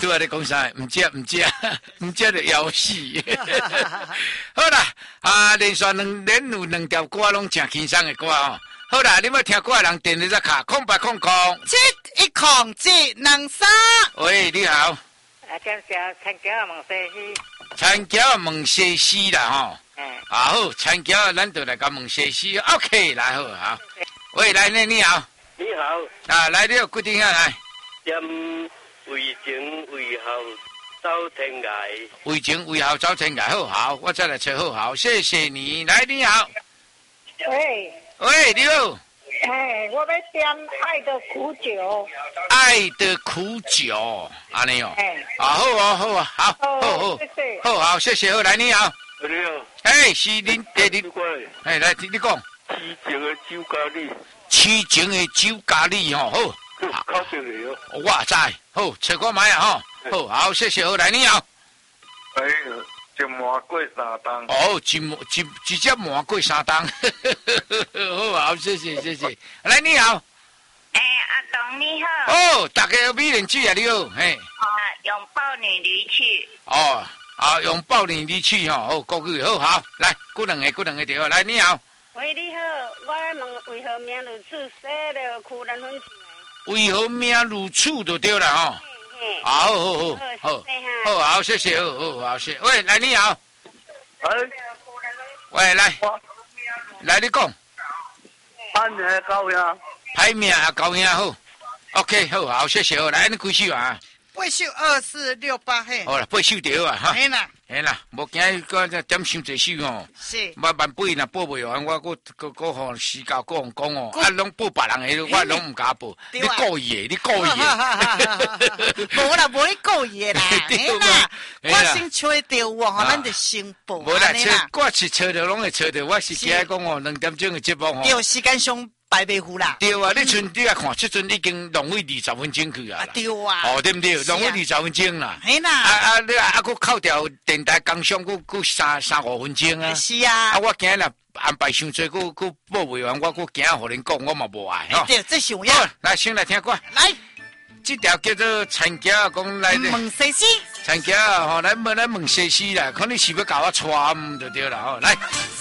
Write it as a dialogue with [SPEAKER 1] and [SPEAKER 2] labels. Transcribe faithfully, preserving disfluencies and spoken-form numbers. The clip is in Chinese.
[SPEAKER 1] 拄仔咧讲啥？唔食唔食，唔食就枵死。好啦，啊，连续两连有两条歌拢真轻松的歌哦。好啦，你要听歌的人电你只卡空白空空。
[SPEAKER 2] 七一空七两三。
[SPEAKER 1] 喂，你好。
[SPEAKER 3] 啊，感谢参加问西西。
[SPEAKER 1] 参加问西西啦吼。
[SPEAKER 3] 嗯。
[SPEAKER 1] 啊好，参加咱就来甲问西西 ，OK， 来好啊。喂，来呢，你好。
[SPEAKER 4] 你好。
[SPEAKER 1] 啊，来你决定下来。
[SPEAKER 4] 点为情为后走天涯。
[SPEAKER 1] 为情为后走天涯，好好，我再来找好好，谢谢你。来，你好。
[SPEAKER 3] 喂。
[SPEAKER 1] 喂，你好。
[SPEAKER 3] 哎，我要点爱的苦酒。
[SPEAKER 1] 爱的苦酒，安尼哦。
[SPEAKER 3] 哎。
[SPEAKER 1] 啊，好啊，好啊，好，好好，
[SPEAKER 3] 谢谢。
[SPEAKER 1] 好好，谢谢，好，来，你好。
[SPEAKER 4] 你好。
[SPEAKER 1] 哎，是恁第恁。哎，来，你讲。
[SPEAKER 4] 痴情的酒咖喱。
[SPEAKER 1] 痴情的酒咖喱吼，好。
[SPEAKER 4] 靠这里哦。
[SPEAKER 1] 我知，好，找我买啊吼，好，好，谢谢，好，来，你好。
[SPEAKER 4] 哎，一麻过三冬。
[SPEAKER 1] 哦，一麻一一只麻过三冬，好，好，谢谢，谢谢。来，你好。
[SPEAKER 5] 哎，阿董你好。
[SPEAKER 1] 哦，大家美人姐啊，你好，嘿。
[SPEAKER 5] 啊，拥抱你离去。
[SPEAKER 1] 哦，啊，拥抱你离去吼，好，国语好好，来，几两个，几两个对，来，你好。
[SPEAKER 3] 喂，你好，我问为何名如此写了苦人分情？
[SPEAKER 1] 为何名如此就对了吼。好好好好好好，谢谢，好好好，谢谢。喂，来你好。
[SPEAKER 4] 哎。
[SPEAKER 1] 喂，来。来，你讲。
[SPEAKER 4] 排名高呀。
[SPEAKER 1] 排名啊，高呀好。OK， 好好，谢谢，好，来你几首啊？
[SPEAKER 2] 八首二四六八嘿。
[SPEAKER 1] 好啦，八首对啊哈。
[SPEAKER 2] 嘿啦。
[SPEAKER 1] 嘿啦，无今日个点伤济首哦。
[SPEAKER 2] 是。
[SPEAKER 1] 万万八若报袂完，我个个个互时间个人讲哦，啊，拢报别人的，我拢唔敢报。你故意的，你故意的。
[SPEAKER 2] 无啦，无你故意的啦。嘿啦，我先找到我，咱就先报。
[SPEAKER 1] 无啦，我是找到拢会找到，我是惊讲哦，两点钟的节目哦。
[SPEAKER 2] 有时间上。白白糊啦，
[SPEAKER 1] 对啊！你剩你来看，这阵已经浪费二十分钟去啊！
[SPEAKER 2] 对啊，
[SPEAKER 1] 哦对不对？浪费二十分钟啦。
[SPEAKER 2] 嘿啦，
[SPEAKER 1] 啊啊！你啊，佫扣掉电台工商，佫佫三三五分钟啊。
[SPEAKER 2] 是啊。
[SPEAKER 1] 啊，我今日安排伤多，佫佫报袂完，我佫惊互恁讲，我嘛无爱吼。
[SPEAKER 2] 对，这想要。
[SPEAKER 1] 来，先来听歌。
[SPEAKER 2] 来，
[SPEAKER 1] 这条叫做参加讲来。
[SPEAKER 2] 问西西。
[SPEAKER 1] 参加吼，来问来问西西啦，看你是要甲我传就对啦吼，来。